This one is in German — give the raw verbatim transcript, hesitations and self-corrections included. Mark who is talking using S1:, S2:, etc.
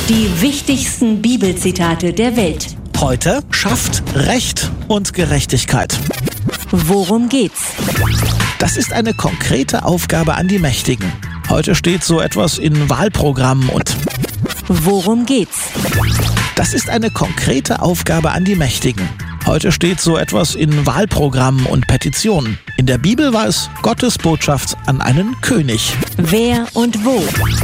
S1: Die wichtigsten Bibelzitate der Welt.
S2: Heute schafft Recht und Gerechtigkeit.
S1: Worum geht's?
S2: Das ist eine konkrete Aufgabe an die Mächtigen. Heute steht so etwas in Wahlprogrammen und
S1: Worum geht's?
S2: das ist eine konkrete Aufgabe an die Mächtigen. Heute steht so etwas in Wahlprogrammen und Petitionen. In der Bibel war es Gottes Botschaft an einen König.
S1: Wer und wo?